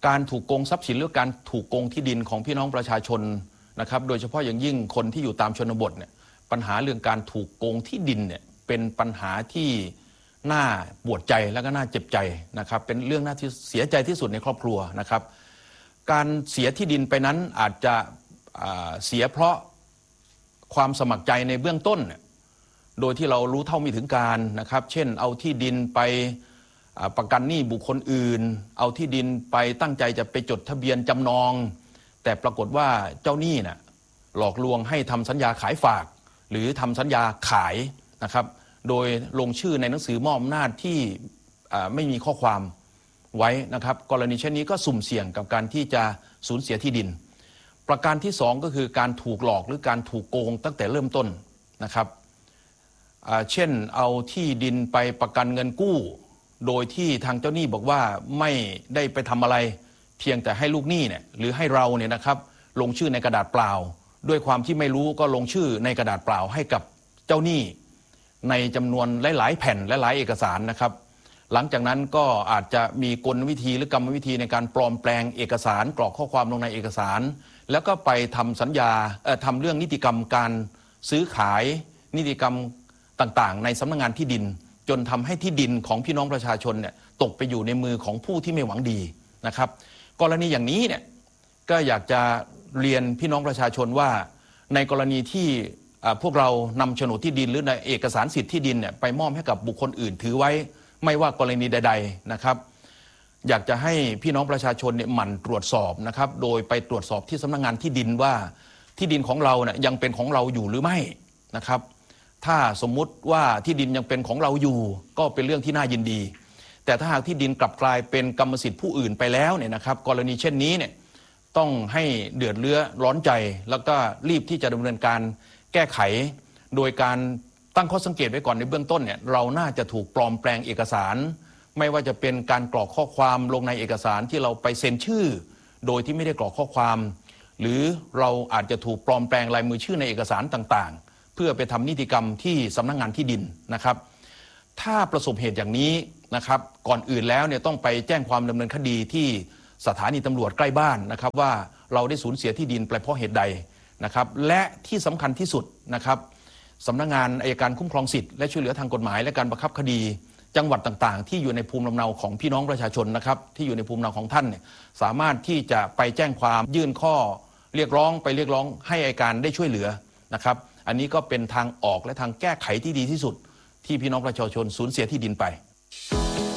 การถูกโกงทรัพย์สินหรือการถูกโกงที่ดินของพี่น้องประชาชนนะครับโดยเฉพาะอย่างยิ่งคนที่อยู่ตามชนบทเนี่ยปัญหาเรื่องการถูกโกงที่ดินเนี่ยเป็นปัญหาที่น่าปวดใจและก็น่าเจ็บใจนะครับเป็นเรื่องน่าที่เสียใจที่สุดในครอบครัวนะครับการเสียที่ดินไปนั้นอาจจะเสียเพราะความสมัครใจในเบื้องต้นโดยที่เรารู้เท่าไม่ถึงการนะครับเช่นเอาที่ดินไปประกันหนี้บุคคลอื่นเอาที่ดินไปตั้งใจจะไปจดทะเบียนจำนองแต่ปรากฏว่าเจ้าหนี้น่ะหลอกลวงให้ทำสัญญาขายฝากหรือทำสัญญาขายนะครับโดยลงชื่อในหนังสือมอบอำนาจที่ไม่มีข้อความไว้นะครับกรณีเช่นนี้ก็สุ่มเสี่ยงกับการที่จะสูญเสียที่ดินประการที่2ก็คือการถูกหลอกหรือการถูกโกงตั้งแต่เริ่มต้นนะครับเช่นเอาที่ดินไปประกันเงินกู้โดยที่ทางเจ้าหนี้บอกว่าไม่ได้ไปทำอะไรเพียงแต่ให้ลูกหนี้เนี่ยหรือให้เราเนี่ยนะครับลงชื่อในกระดาษเปล่าด้วยความที่ไม่รู้ก็ลงชื่อในกระดาษเปล่าให้กับเจ้าหนี้ในจำนวนหลายๆแผ่นและหลายเอกสารนะครับหลังจากนั้นก็อาจจะมีกลวิธีหรือกรรมวิธีในการปลอมแปลงเอกสารกรอกข้อความลงในเอกสารแล้วก็ไปทำสัญญาทำเรื่องนิติกรรมการซื้อขายนิติกรรมต่างๆในสำนักงานที่ดินจนทำให้ที่ดินของพี่น้องประชาชนเนี่ยตกไปอยู่ในมือของผู้ที่ไม่หวังดีนะครับกรณีอย่างนี้เนี่ยก็อยากจะเรียนพี่น้องประชาชนว่าในกรณีที่พวกเรานำโฉนดที่ดินหรือในเอกสารสิทธิ์ที่ดินเนี่ยไปมอบให้กับบุคคลอื่นถือไว้ไม่ว่ากรณีใดๆนะครับอยากจะให้พี่น้องประชาชนเนี่ยหมั่นตรวจสอบนะครับโดยไปตรวจสอบที่สำนักงานที่ดินว่าที่ดินของเราเนี่ยยังเป็นของเราอยู่หรือไม่นะครับถ้าสมมุติว่าที่ดินยังเป็นของเราอยู่ก็เป็นเรื่องที่น่ายินดีแต่ถ้าหากที่ดินกลับกลายเป็นกรรมสิทธิ์ผู้อื่นไปแล้วเนี่ยนะครับกรณีเช่นนี้เนี่ยต้องให้เดือดเรื้อร้อนใจแล้วก็รีบที่จะดำเนินการแก้ไขโดยการตั้งข้อสังเกตไว้ก่อนในเบื้องต้นเนี่ยเราน่าจะถูกปลอมแปลงเอกสารไม่ว่าจะเป็นการกรอกข้อความลงในเอกสารที่เราไปเซ็นชื่อโดยที่ไม่ได้กรอกข้อความหรือเราอาจจะถูกปลอมแปลงลายมือชื่อในเอกสารต่างๆเพื่อไปทำนิติกรรมที่สำนักงานที่ดินนะครับถ้าประสบเหตุอย่างนี้นะครับก่อนอื่นแล้วเนี่ยต้องไปแจ้งความดำเนินคดีที่สถานีตำรวจใกล้บ้านนะครับว่าเราได้สูญเสียที่ดินไปเพราะเหตุใดนะครับและที่สำคัญที่สุดนะครับสำนักงานอัยการคุ้มครองสิทธิและช่วยเหลือทางกฎหมายและการบังคับคดีจังหวัดต่างๆที่อยู่ในภูมิลำเนาของพี่น้องประชาชนนะครับที่อยู่ในภูมิลำเนาของท่านเนี่ยสามารถที่จะไปแจ้งความยื่นข้อเรียกร้องให้อัยการได้ช่วยเหลือนะครับอันนี้ก็เป็นทางออกและทางแก้ไขที่ดีที่สุดที่พี่น้องประชาชนสูญเสียที่ดินไป